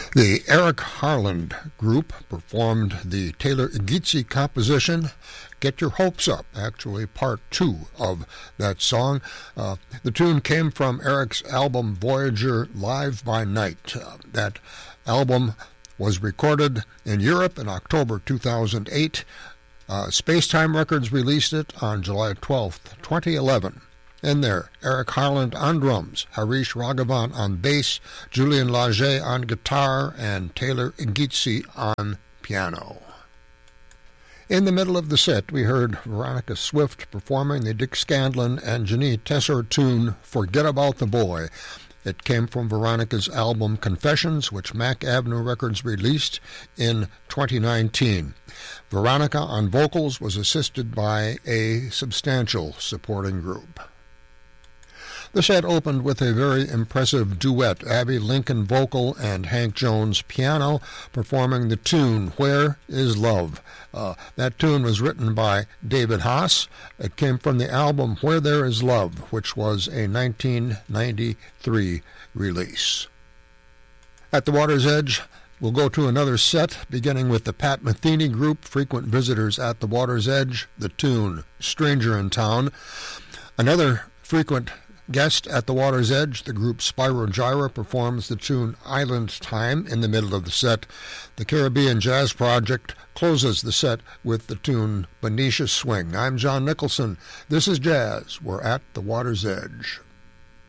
The Eric Harland Group performed the Taylor Igizzi composition, Get Your Hopes Up, actually part 2 of that song. The tune came from Eric's album Voyager Live by Night. That album was recorded in Europe in October 2008. Spacetime Records released it on July 12th, 2011. In there, Eric Harland on drums, Harish Raghavan on bass, Julian Lager on guitar, and Taylor Igizzi on piano. In the middle of the set, we heard Veronica Swift performing the Dick Scanlon and Janine Tesser tune, Forget About the Boy. It came from Veronica's album Confessions, which Mack Avenue Records released in 2019. Veronica on vocals was assisted by a substantial supporting group. The set opened with a very impressive duet, Abby Lincoln vocal and Hank Jones piano, performing the tune Where Is Love? That tune was written by David Haas. It came from the album Where There Is Love, which was a 1993 release. At the Water's Edge, we'll go to another set, beginning with the Pat Metheny Group, frequent visitors at the Water's Edge, the tune Stranger in Town. Another frequent guest at the Water's Edge, the group Spyro Gyra, performs the tune Island Time in the middle of the set. The Caribbean Jazz Project closes the set with the tune Benicia Swing. I'm John Nicholson. This is Jazz. We're at the Water's Edge.